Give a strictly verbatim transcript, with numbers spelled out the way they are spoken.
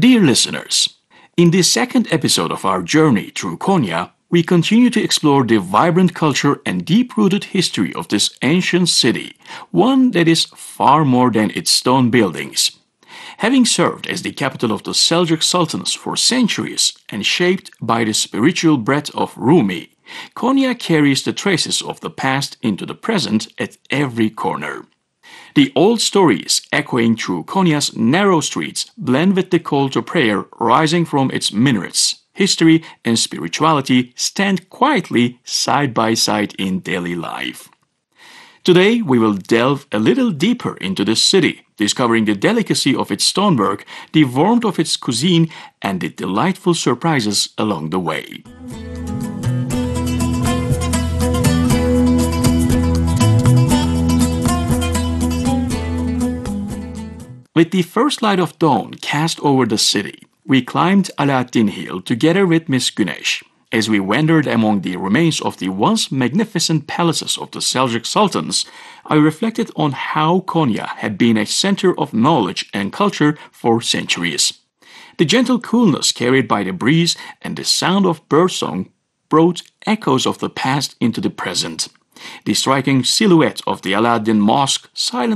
Dear listeners, in this second episode of our journey through Konya, we continue to explore the vibrant culture and deep-rooted history of this ancient city, one that is far more than its stone buildings. Having served as the capital of the Seljuk Sultans for centuries and shaped by the spiritual breath of Rumi, Konya carries the traces of the past into the present at every corner. The old stories echoing through Konya's narrow streets blend with the call to prayer rising from its minarets. History and spirituality stand quietly side by side in daily life. Today, we will delve a little deeper into the city, discovering the delicacy of its stonework, the warmth of its cuisine, and the delightful surprises along the way. With the first light of dawn cast over the city, we climbed Alaaddin Hill together with Miss Güneş. As we wandered among the remains of the once magnificent palaces of the Seljuk Sultans, I reflected on how Konya had been a center of knowledge and culture for centuries. The gentle coolness carried by the breeze and the sound of birdsong brought echoes of the past into the present. The striking silhouette of the Alaaddin Mosque silently